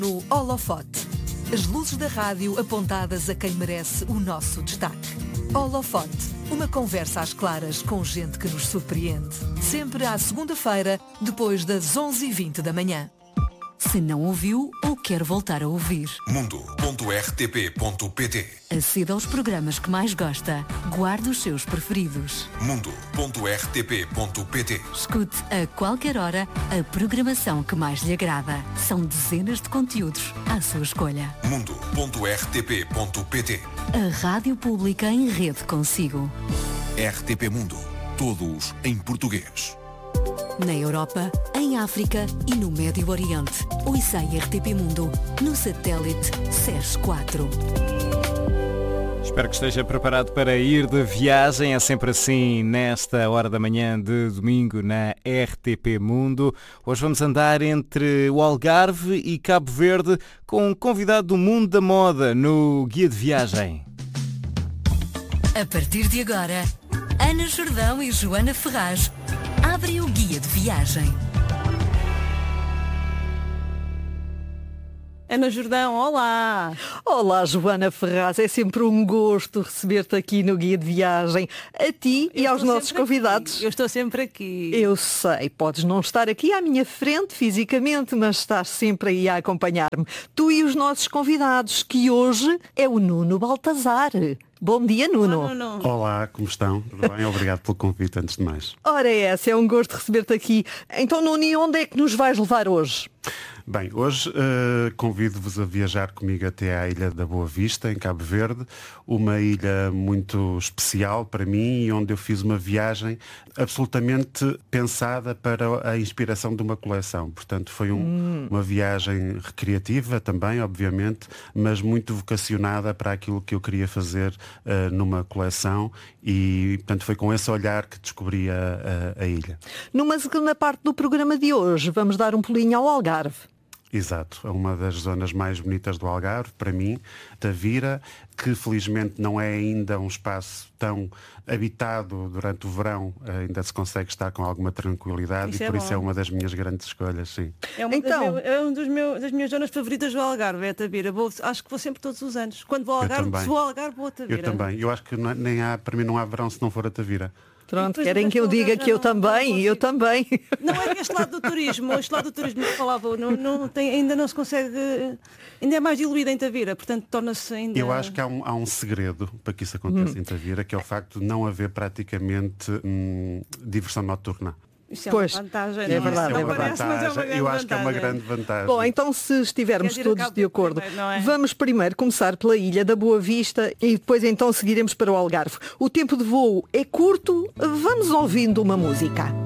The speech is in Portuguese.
No Holofote, as luzes da rádio apontadas a quem merece o nosso destaque. Holofote, uma conversa às claras com gente que nos surpreende. Sempre à segunda-feira, depois das 11h20 da manhã. Se não ouviu ou quer voltar a ouvir, mundo.rtp.pt. aceda aos programas que mais gosta. Guarde os seus preferidos. mundo.rtp.pt. Escute a qualquer hora a programação que mais lhe agrada. São dezenas de conteúdos à sua escolha. mundo.rtp.pt. A rádio pública em rede consigo. RTP Mundo. Todos em português. Na Europa, em África e no Médio Oriente. Ouça a RTP Mundo no satélite SES 4. Espero que esteja preparado para ir de viagem. É sempre assim nesta hora da manhã de domingo na RTP Mundo. Hoje vamos andar entre o Algarve e Cabo Verde com um convidado do mundo da moda no Guia de Viagem. A partir de agora, Ana Jordão e Joana Ferraz abrem o Guia de Viagem. Ana Jordão, olá! Olá, Joana Ferraz, é sempre um gosto receber-te aqui no Guia de Viagem, a ti e aos nossos convidados. Aqui. Eu estou sempre aqui. Eu sei, podes não estar aqui à minha frente fisicamente, mas estás sempre aí a acompanhar-me. Tu e os nossos convidados, que hoje é o Nuno Baltazar. Bom dia, Nuno. Olá, Nuno. Olá, como estão? Tudo bem? Obrigado pelo convite, antes de mais. Ora é um gosto receber-te aqui. Então, Nuno, e onde é que nos vais levar hoje? Bem, hoje convido-vos a viajar comigo até à Ilha da Boa Vista, em Cabo Verde, uma ilha muito especial para mim e onde eu fiz uma viagem absolutamente pensada para a inspiração de uma coleção. Portanto, foi uma viagem recreativa também, obviamente, mas muito vocacionada para aquilo que eu queria fazer numa coleção e, portanto, foi com esse olhar que descobri a ilha. Numa segunda parte do programa de hoje, vamos dar um pulinho ao Algarve. Exato, é uma das zonas mais bonitas do Algarve, para mim, Tavira, que felizmente não é ainda um espaço tão habitado durante o verão, ainda se consegue estar com alguma tranquilidade Isso e é por isso bom. é uma das minhas grandes escolhas, sim. É uma Então. das minhas zonas favoritas do Algarve, é a Tavira. Acho que vou sempre todos os anos. Quando vou ao Eu Algarve, também. se vou ao Algarve, vou a Tavira. Eu também, eu acho que para mim não há verão se não for a Tavira. Pronto, depois querem o que eu resto do diga lugar que eu já não também, eu consigo. também. Não é este lado do turismo, este lado do turismo que falava, ainda não se consegue, ainda é mais diluído em Tavira, portanto torna-se ainda... Eu acho que há um segredo para que isso aconteça em Tavira, que é o facto de não haver praticamente diversão noturna. Isso é Pois, uma vantagem, é não verdade, Não é verdade. parece, mas é uma grande Eu acho que é uma vantagem. grande vantagem. Bom, então se estivermos Queres ir a todos Cabo de acordo, primeiro, não é? vamos primeiro começar pela Ilha da Boa Vista e depois então seguiremos para o Algarve. O tempo de voo é curto, vamos ouvindo uma música.